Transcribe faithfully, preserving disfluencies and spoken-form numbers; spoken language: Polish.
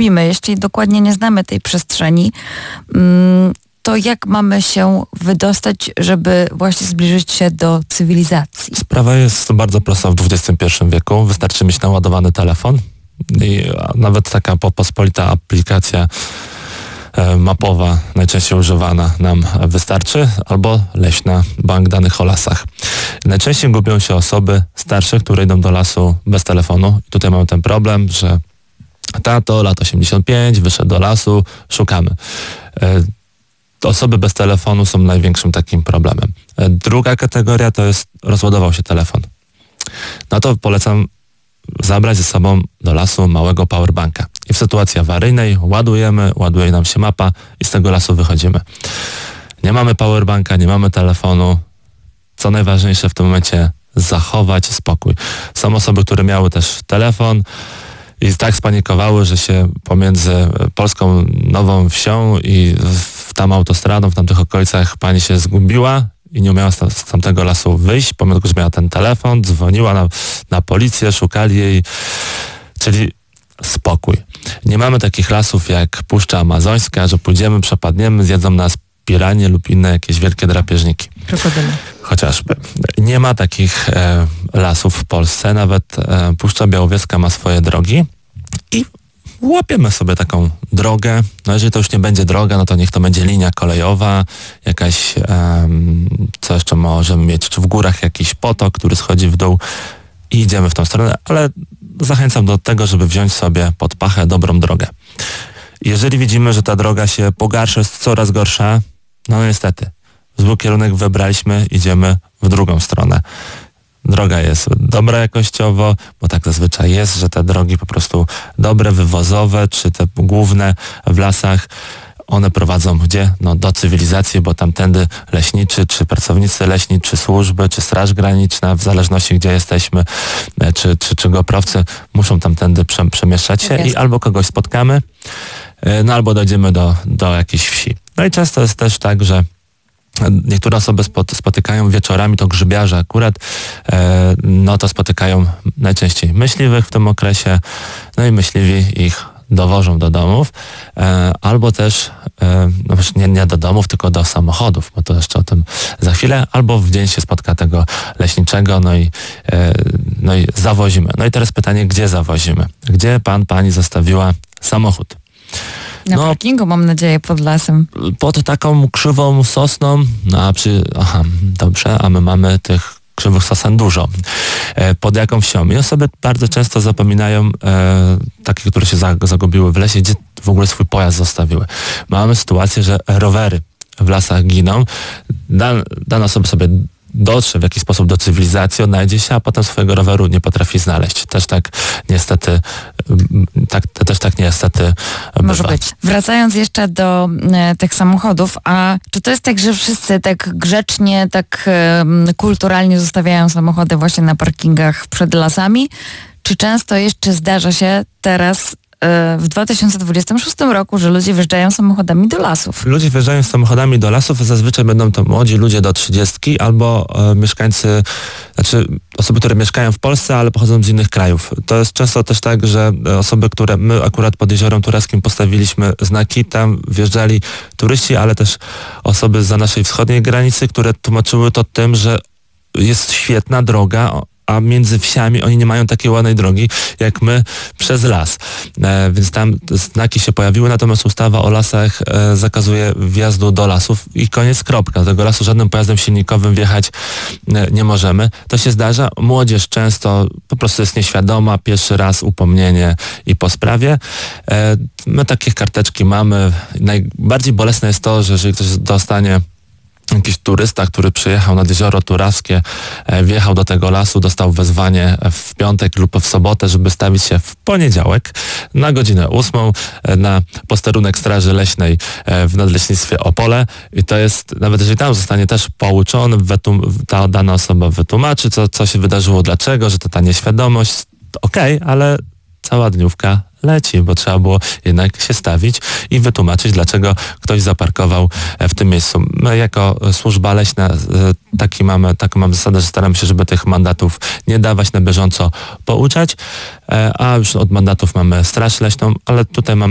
zgubimy, jeśli dokładnie nie znamy tej przestrzeni, to jak mamy się wydostać, żeby właśnie zbliżyć się do cywilizacji? Sprawa jest bardzo prosta w dwudziestym pierwszym wieku. Wystarczy mieć naładowany telefon i nawet taka pospolita aplikacja mapowa, najczęściej używana nam wystarczy, albo leśna, bank danych o lasach. Najczęściej gubią się osoby starsze, które idą do lasu bez telefonu. I tutaj mamy ten problem, że tato, lat osiemdziesiąt pięć, wyszedł do lasu, szukamy. Osoby bez telefonu są największym takim problemem. Druga kategoria to jest rozładował się telefon. No to polecam zabrać ze sobą do lasu małego powerbanka. I w sytuacji awaryjnej ładujemy, ładuje nam się mapa i z tego lasu wychodzimy. Nie mamy powerbanka, nie mamy telefonu. Co najważniejsze w tym momencie, zachować spokój. Są osoby, które miały też telefon i tak spanikowały, że się pomiędzy polską Nową Wsią i w tam autostradą, w tamtych okolicach pani się zgubiła i nie umiała z, z tamtego lasu wyjść, pomimo tego, że miała ten telefon, dzwoniła na, na policję, szukali jej, czyli spokój. Nie mamy takich lasów jak Puszcza Amazońska, że pójdziemy, przepadniemy, zjedzą nas piranie lub inne jakieś wielkie drapieżniki. Krokodyle. Chociażby. Nie ma takich e, lasów w Polsce, nawet e, Puszcza Białowieska ma swoje drogi i łapiemy sobie taką drogę. No jeżeli to już nie będzie droga, no to niech to będzie linia kolejowa, jakaś, um, co jeszcze możemy mieć, czy w górach jakiś potok, który schodzi w dół i idziemy w tą stronę, ale zachęcam do tego, żeby wziąć sobie pod pachę dobrą drogę. Jeżeli widzimy, że ta droga się pogarsza, jest coraz gorsza, no niestety, zły kierunek wybraliśmy, idziemy w drugą stronę. Droga jest dobra jakościowo, bo tak zazwyczaj jest, że te drogi po prostu dobre, wywozowe, czy te główne w lasach, one prowadzą gdzie? No do cywilizacji, bo tamtędy leśniczy, czy pracownicy leśni, czy służby, czy straż graniczna, w zależności gdzie jesteśmy, czy, czy, czy goprowcy, muszą tamtędy prze, przemieszczać się i albo kogoś spotkamy, no albo dojdziemy do, do jakiejś wsi. No i często jest też tak, że niektóre osoby spotykają wieczorami, to grzybiarze akurat, e, no to spotykają najczęściej myśliwych w tym okresie, no i myśliwi ich dowożą do domów, e, albo też e, no nie, nie do domów, tylko do samochodów, bo to jeszcze o tym za chwilę, albo w dzień się spotka tego leśniczego, no i, e, no i zawozimy. No i teraz pytanie, gdzie zawozimy? Gdzie pan, pani zostawiła samochód? Na no, parkingu, mam nadzieję, pod lasem. Pod taką krzywą sosną, no a przy, aha, dobrze, a my mamy tych krzywych sosen dużo. E, pod jaką wsią? I osoby bardzo często zapominają, e, takie, które się zagubiły w lesie, gdzie w ogóle swój pojazd zostawiły. Mamy sytuację, że rowery w lasach giną, Dan, dana osoba sobie dotrze w jakiś sposób do cywilizacji, odnajdzie się, a potem swojego roweru nie potrafi znaleźć. Też tak niestety, tak, też tak niestety może bywa. być. Wracając jeszcze do e, tych samochodów, a czy to jest tak, że wszyscy tak grzecznie, tak e, kulturalnie zostawiają samochody właśnie na parkingach przed lasami? Czy często jeszcze zdarza się teraz w dwa tysiące dwudziestym szóstym roku, że ludzie wjeżdżają samochodami do lasów? Ludzie wjeżdżają samochodami do lasów, zazwyczaj będą to młodzi ludzie do trzydziestki albo e, mieszkańcy, znaczy osoby, które mieszkają w Polsce, ale pochodzą z innych krajów. To jest często też tak, że osoby, które my akurat pod Jeziorem Tureckim postawiliśmy znaki, tam wjeżdżali turyści, ale też osoby za naszej wschodniej granicy, które tłumaczyły to tym, że jest świetna droga, a między wsiami oni nie mają takiej ładnej drogi jak my przez las. E, więc tam znaki się pojawiły, natomiast ustawa o lasach e, zakazuje wjazdu do lasów i koniec, kropka. Do tego lasu żadnym pojazdem silnikowym wjechać e, nie możemy. To się zdarza. Młodzież często po prostu jest nieświadoma, pierwszy raz upomnienie i po sprawie. E, my takie karteczki mamy. Najbardziej bolesne jest to, że jeżeli ktoś dostanie jakiś turysta, który przyjechał nad Jezioro Turawskie, e, wjechał do tego lasu, dostał wezwanie w piątek lub w sobotę, żeby stawić się w poniedziałek na godzinę ósmą e, na posterunek Straży Leśnej e, w Nadleśnictwie Opole i to jest, nawet jeżeli tam zostanie też pouczony, wetum, ta dana osoba wytłumaczy, co, co się wydarzyło, dlaczego, że to ta nieświadomość, okej, okay, ale cała dniówka leci, bo trzeba było jednak się stawić i wytłumaczyć, dlaczego ktoś zaparkował w tym miejscu. My jako służba leśna taki mamy, taką mamy zasadę, że staramy się, żeby tych mandatów nie dawać, na bieżąco pouczać, a już od mandatów mamy Straż Leśną, ale tutaj mamy